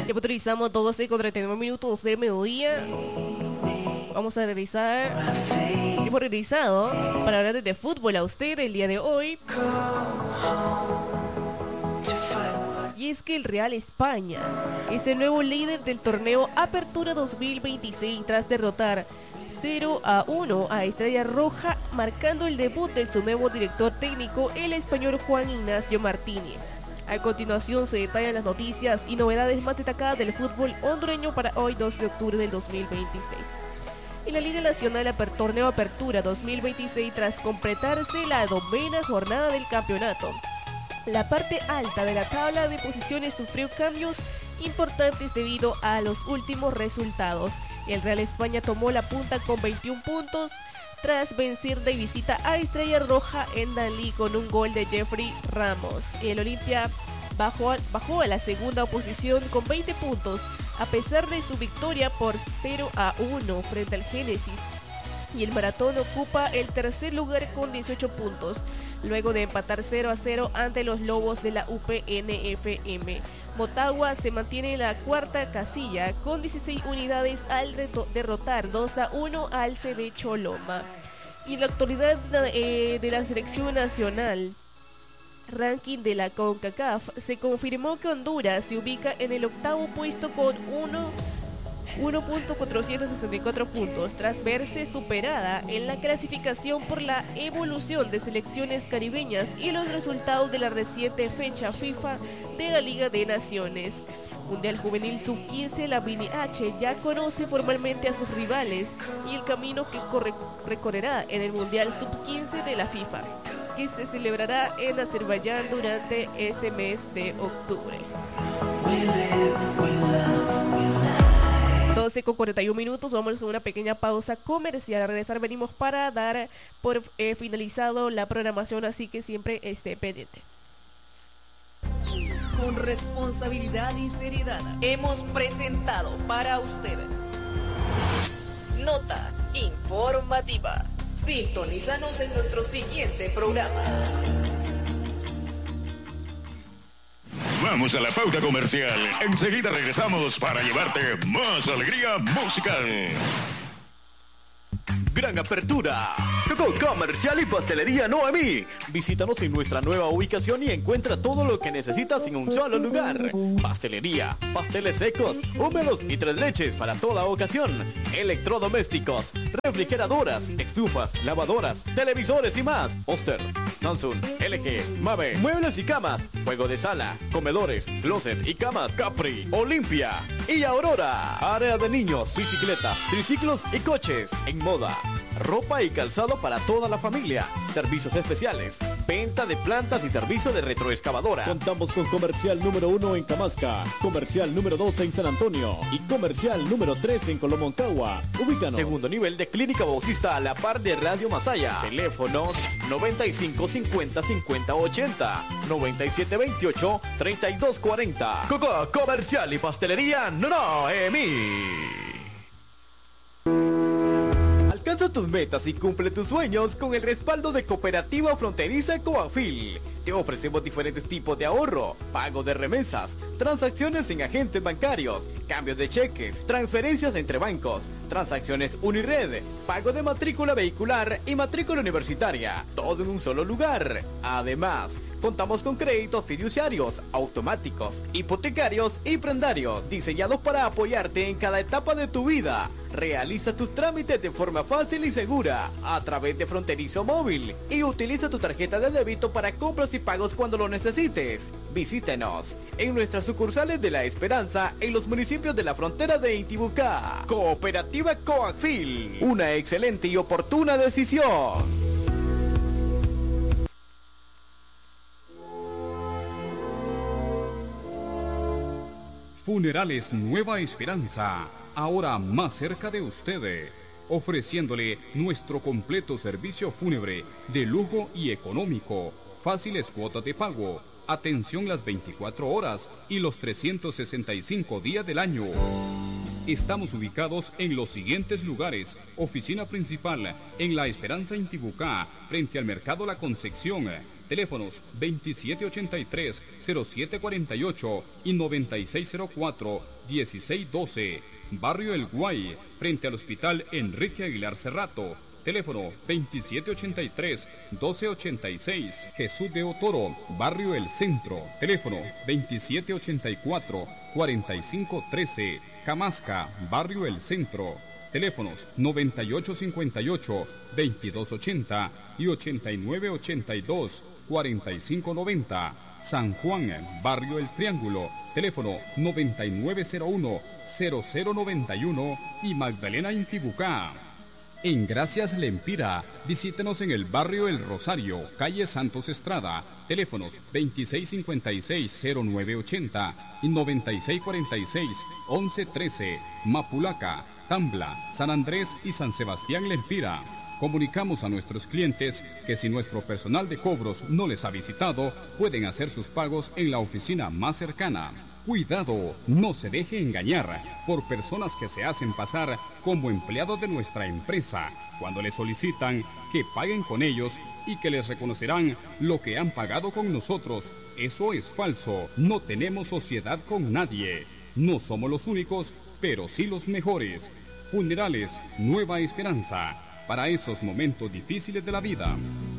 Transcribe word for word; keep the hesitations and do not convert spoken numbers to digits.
Ya autorizamos doce con treinta y nueve minutos de mediodía. Vamos a realizar, hemos realizado para hablar de fútbol a usted el día de hoy. Y es que el Real España es el nuevo líder del torneo Apertura dos mil veintiséis tras derrotar cero a uno a Estrella Roja, marcando el debut de su nuevo director técnico, el español Juan Ignacio Martínez. A continuación se detallan las noticias y novedades más destacadas del fútbol hondureño para hoy doce de octubre del dos mil veintiséis. En la Liga Nacional Aper- Torneo Apertura dos mil veintiséis, tras completarse la novena jornada del campeonato, la parte alta de la tabla de posiciones sufrió cambios importantes debido a los últimos resultados. El Real España tomó la punta con veintiún puntos tras vencer de visita a Estrella Roja en Dalí con un gol de Jeffrey Ramos. El Olimpia bajó a, bajó a la segunda posición con veinte puntos a pesar de su victoria por cero a uno frente al Génesis. Y el Maratón ocupa el tercer lugar con dieciocho puntos, luego de empatar cero a cero ante los Lobos de la U P N F M. Motagua se mantiene en la cuarta casilla con dieciséis unidades al derrotar dos a uno al C D Choloma. Y en la actualidad eh, de la selección nacional, ranking de la CONCACAF, se confirmó que Honduras se ubica en el octavo puesto con uno punto cuatrocientos sesenta y cuatro puntos, tras verse superada en la clasificación por la evolución de selecciones caribeñas y los resultados de la reciente fecha FIFA de la Liga de Naciones. Mundial Juvenil sub quince, la Mini H ya conoce formalmente a sus rivales y el camino que corre, recorrerá en el Mundial sub quince de la FIFA, que se celebrará en Azerbaiyán durante este mes de octubre. doce con cuarenta y uno minutos, vamos con una pequeña pausa comercial. Al regresar venimos para dar por eh, finalizado la programación, así que siempre esté pendiente. Con responsabilidad y seriedad hemos presentado para usted Nota Informativa. Sintonízanos en nuestro siguiente programa. Vamos a la pauta comercial. Enseguida regresamos para llevarte más alegría musical. Gran apertura con Comercial y Pastelería Noemí. Visítanos en nuestra nueva ubicación y encuentra todo lo que necesitas en un solo lugar. Pastelería, pasteles secos, húmedos y tres leches para toda ocasión. Electrodomésticos, refrigeradoras, estufas, lavadoras, televisores y más. Oster, Samsung, L G, Mave, muebles y camas, juego de sala, comedores, closet y camas. Capri, Olimpia y Aurora. Área de niños, bicicletas, triciclos y coches. En moda, ropa y calzado para toda la familia. Servicios especiales, venta de plantas y servicio de retroexcavadora. Contamos con comercial número uno en Camasca, comercial número dos en San Antonio y comercial número tres en Colomoncagua. Ubícanos. Segundo nivel de Clínica Bautista a la par de Radio Masaya. Teléfonos noventa y cinco cincuenta cincuenta ochenta, noventa y siete veintiocho treinta y dos cuarenta. Coco Comercial y Pastelería Noemí. Alcanza tus metas y cumple tus sueños con el respaldo de Cooperativa Fronteriza Coafil. Te ofrecemos diferentes tipos de ahorro, pago de remesas, transacciones en agentes bancarios, cambios de cheques, transferencias entre bancos, transacciones Unired, pago de matrícula vehicular y matrícula universitaria, todo en un solo lugar. Además, contamos con créditos fiduciarios, automáticos, hipotecarios y prendarios, diseñados para apoyarte en cada etapa de tu vida. Realiza tus trámites de forma fácil y segura a través de Fronterizo Móvil y utiliza tu tarjeta de débito para compras y pagos cuando lo necesites. Visítenos en nuestras sucursales de La Esperanza en los municipios de la frontera de Intibucá. Cooperativa Coacfil, una excelente y oportuna decisión. Funerales Nueva Esperanza, ahora más cerca de usted, ofreciéndole nuestro completo servicio fúnebre de lujo y económico, fáciles cuotas de pago, atención las veinticuatro horas y los trescientos sesenta y cinco días del año. Estamos ubicados en los siguientes lugares: oficina principal en La Esperanza Intibucá, frente al Mercado La Concepción. Teléfonos veintisiete ochenta y tres, cero siete cuarenta y ocho y noventa y seis cero cuatro, dieciséis doce. Barrio El Guay, frente al Hospital Enrique Aguilar Cerrato. Teléfono veintisiete ochenta y tres, doce ochenta y seis. Jesús de Otoro, Barrio El Centro. Teléfono veintisiete ochenta y cuatro, cuarenta y cinco trece. Camasca, Barrio El Centro. Teléfonos noventa y ocho cincuenta y ocho, veintidós ochenta y ochenta y nueve ochenta y dos, cuarenta y cinco noventa. San Juan, Barrio El Triángulo. Teléfono noventa y nueve cero uno, cero cero noventa y uno y Magdalena Intibucá. En Gracias Lempira, visítenos en el barrio El Rosario, calle Santos Estrada. Teléfonos veintiséis cincuenta y seis, cero nueve ochenta y noventa y seis cuarenta y seis, once trece. Mapulaca, Tambla, San Andrés y San Sebastián Lempira. Comunicamos a nuestros clientes que si nuestro personal de cobros no les ha visitado, pueden hacer sus pagos en la oficina más cercana. Cuidado, no se deje engañar por personas que se hacen pasar como empleados de nuestra empresa cuando les solicitan que paguen con ellos y que les reconocerán lo que han pagado con nosotros. Eso es falso, no tenemos sociedad con nadie. No somos los únicos, pero sí los mejores. Funerales Nueva Esperanza, para esos momentos difíciles de la vida.